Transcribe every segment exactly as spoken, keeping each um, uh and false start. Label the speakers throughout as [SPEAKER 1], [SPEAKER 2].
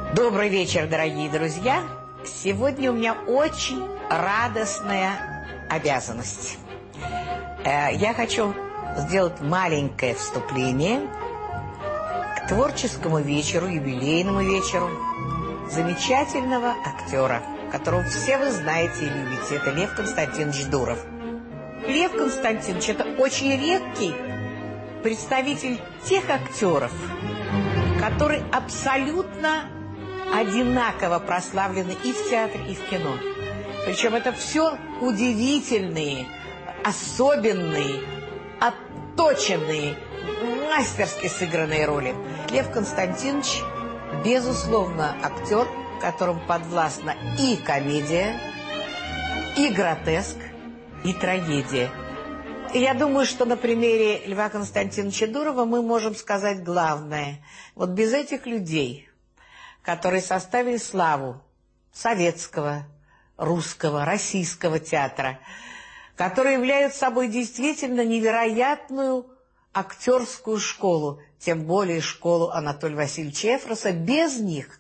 [SPEAKER 1] Добрый вечер, дорогие друзья! Сегодня у меня очень радостная обязанность. Я хочу сделать маленькое вступление к творческому вечеру, юбилейному вечеру замечательного актера, которого все вы знаете и любите. Это Лев Константинович Дуров. Лев Константинович – это очень редкий представитель тех актеров, которые абсолютно одинаково прославлены и в театре, и в кино. Причем это все удивительные, особенные, отточенные, мастерски сыгранные роли. Лев Константинович, безусловно, актер, которому подвластна и комедия, и гротеск, и трагедия. И я думаю, что на примере Льва Константиновича Дурова мы можем сказать главное. Вот без этих людей, которые составили славу советского, русского, российского театра, которые являются собой действительно невероятную актерскую школу, тем более школу Анатолия Васильевича Эфроса, без них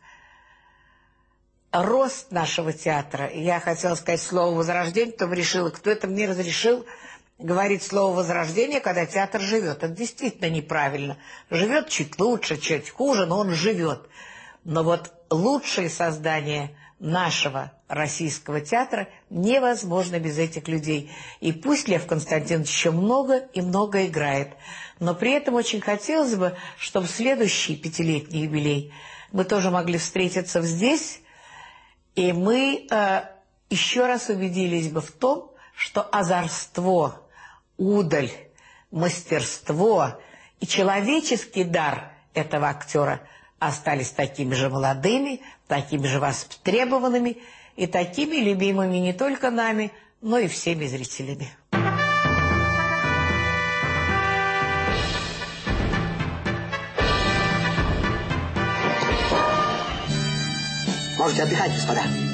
[SPEAKER 1] рост нашего театра. Я хотела сказать слово «возрождение», потом решила, кто это мне разрешил говорить слово «возрождение», когда театр живет. Это действительно неправильно. Живет чуть лучше, чуть хуже, но он живет. Но вот лучшие создания нашего российского театра невозможно без этих людей. И пусть Лев Константинович еще много и много играет, но при этом очень хотелось бы, чтобы в следующий пятилетний юбилей мы тоже могли встретиться здесь, и мы э, еще раз убедились бы в том, что озорство, удаль, мастерство и человеческий дар этого актера остались такими же молодыми, такими же востребованными и такими любимыми не только нами, но и всеми зрителями.
[SPEAKER 2] Можете отдыхать, господа.